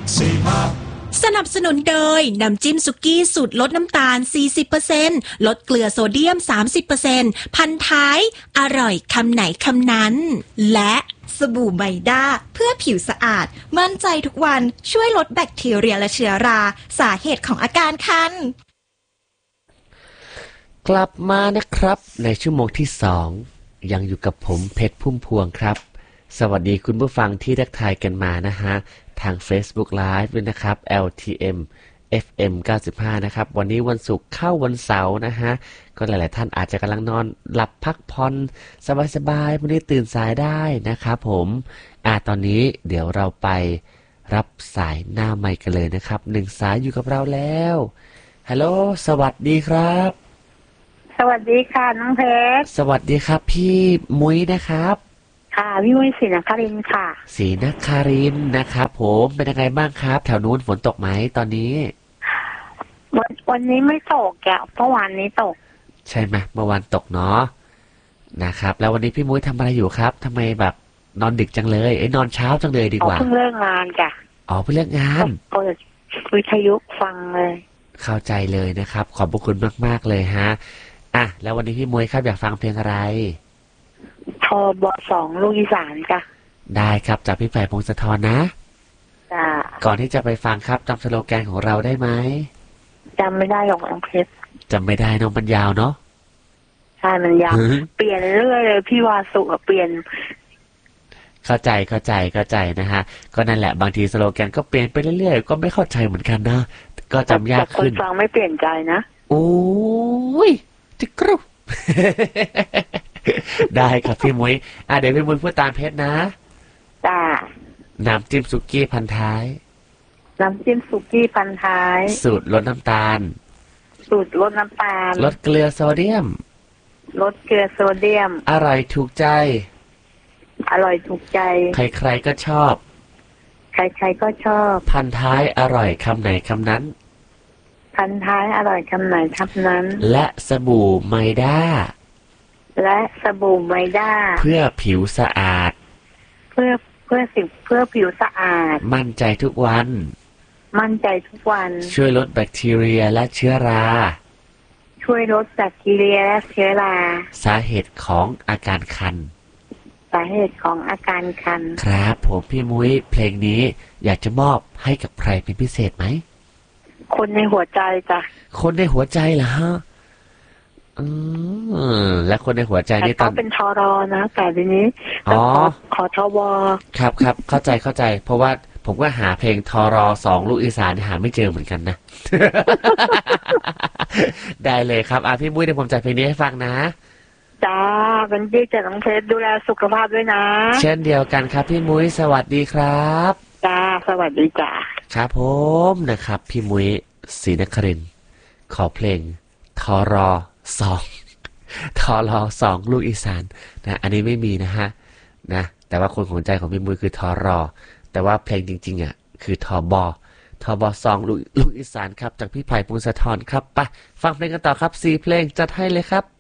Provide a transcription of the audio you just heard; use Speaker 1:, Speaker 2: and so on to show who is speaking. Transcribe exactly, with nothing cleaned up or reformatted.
Speaker 1: สนับสนุนโดยน้ำจิ้มสุกี้สูตรลดน้ำตาล สี่สิบเปอร์เซ็นต์ ลดเกลือโซเดียม สามสิบเปอร์เซ็นต์ พันท้ายอร่อยคำไหนคำนั้นและ
Speaker 2: สบู่ไมด้าเพื่อผิวสะอาดมั่นใจทุกวันช่วยลดแบคทีเรียและเชื้อราสาเหตุของอาการคัน
Speaker 3: กลับมานะครับในชั่วโมงที่สองยังอยู่กับผมเพชรพุ่มพวงครับสวัสดีคุณผู้ฟังที่ทักทายกันมานะฮะทาง Facebook Live ด้วยนะครับ แอล ที เอ็ม เอฟ เอ็ม เก้าสิบห้านะครับวันนี้วันศุกร์เข้าวันเสาร์นะฮะก็หลายๆท่านอาจจะกำลังนอนหลับพักผ่อนสบายๆวันนี้ตื่นสายได้นะครับผมอ่าตอนนี้เดี๋ยวเราไปรับสายหน้าไมค์กันเลยนะครับหนึ่งสายอยู่กับเราแล้วฮัลโหลสวัสดีครับ
Speaker 4: สวัสดีค่ะน้องเพชร
Speaker 3: สวัสดีครับพี่มุ้ยนะครับ
Speaker 4: ค่ะพี่มุ้ยศรีนครินทร์ค่ะ
Speaker 3: ศรีนครินทร์นะครับผมเป็นยังไงบ้างครับแถวนู้นฝนตกไหมตอนนี้
Speaker 4: วันวันนี้ไม่ตกแกเมื่อวานนี้ตก
Speaker 3: ใช่ไหมเมื่อวานตกเนาะนะครับแล้ววันนี้พี่มุ้ยทำอะไรอยู่ครับทำไมแบบนอนดึกจังเลยเอ้ยนอนเช้าจังเลยดีกว่า
Speaker 4: เพิ่งเลิกงานจ้ะ
Speaker 3: อ๋อเพิ่งเลิกงาน
Speaker 4: เปิดวิทยุฟังเลย
Speaker 3: เข้าใจเลยนะครับขอบพระคุณมากๆเลยฮะอ่ะแล้ววันนี้พี่มุ้ยครับอยากฟังเพลงอะไร
Speaker 4: ทบสองลูกอีสานจ้ะ
Speaker 3: ได้ครับจากพี่ไผ่พงศธรนะ
Speaker 4: จ้ะ
Speaker 3: ก่อนที่จะไปฟังครับจำสโลแกนของเราได้ไหม
Speaker 4: จำไม่ได้หรอกน้องเพชร
Speaker 3: จำไม่ได้น้องมันยาวเนาะ
Speaker 4: ใช่มันยาวเปลี่ยนเรื่อยเลยพี่วาสุเปลี่ยน
Speaker 3: เข้าใจเข้าใจเข้าใจนะฮะก็นั่นแหละบางทีสโลแกนก็เปลี่ยนไปเรื่อยๆก็ไม่เข้าใจเหมือนกันนะก็จำยากขึ้น
Speaker 4: คนฟังไม่เปลี่ยนใจนะ
Speaker 3: โอ้ยจิกรุได้ครับพี่มุ้ยอ่ะเดี๋ยวพี่มุ้ยพูดตามเพชรนะ
Speaker 4: จ้า
Speaker 3: น้ำจิ้มสุกี้พันท้าย
Speaker 4: น้ำจิ้มสุกี้พันท้าย
Speaker 3: สูตรลดน้ำตาล
Speaker 4: สูตรลดน้ำตาล
Speaker 3: ลดเกลือโซเดียม
Speaker 4: ลดเกลือโซเดียม
Speaker 3: อร่อยถูกใจ
Speaker 4: อร่อยถูกใจ
Speaker 3: ใครๆก็ชอบ
Speaker 4: ใครๆก็ชอบ
Speaker 3: พันท้ายอร่อยคำไหนคำนั้น
Speaker 4: พันท้ายอร่อยคำไหนคำนั้น
Speaker 3: และสบู่ไมด้า
Speaker 4: และสบู่ไมด้า
Speaker 3: เพื่อผิวสะอาด
Speaker 4: เพื่อเพื่อสิเพื่อผิวสะอาด
Speaker 3: มั่นใจทุกวัน
Speaker 4: มั่นใจทุกวัน
Speaker 3: ช่วยลดแบคทีเรียและเชื้อรา
Speaker 4: ช่วยลดแบคทีเรียและเชื้อรา
Speaker 3: สาเหตุของอาการคัน
Speaker 4: สาเหตุของอาการคัน
Speaker 3: ครับผมพี่มุ้ยเพลงนี้อยากจะมอบให้กับใครเป็นพิเศษไหม
Speaker 4: คนในหัวใจจ้ะ
Speaker 3: คนในหัวใจเหรอฮะอืมและคนในหัวใจนี่ตอน
Speaker 4: เป็นทรอนะแต่ทีนี้
Speaker 3: อ๋อ
Speaker 4: ขอทว
Speaker 3: ครับครับเข้าใจเข้าใจเพราะว่าผมก็หาเพลงทรอสองลูกอีสานหาไม่เจอเหมือนกันนะ ได้เลยครับอ่ะพี่มุ้ยเดี๋ยวผมจัดเพลงนี้ให้ฟังนะ
Speaker 4: จ้าเป็นดีเจน้องเพชรดูแลสุขภาพด้วยนะ
Speaker 3: เช่นเดียวกันครับพี่มุ้ยสวัสดีครับ
Speaker 4: จ้าสวัสดีจ้า
Speaker 3: ครับผมนะครับพี่มุ้ยศรีนครินทร์ขอเพลงทรอสองทรอสองลูกอีสานนะอันนี้ไม่มีนะฮะนะแต่ว่าคนของใจของพี่มุ้ยคือทรอแต่ว่าเพลงจริงๆอ่ะคือทบทบสองลูกลูกอีสานครับจากพี่ไผ่พงศธรครับไปฟังเพลงกันต่อครับสี่เพลงจัดให้เลยครับ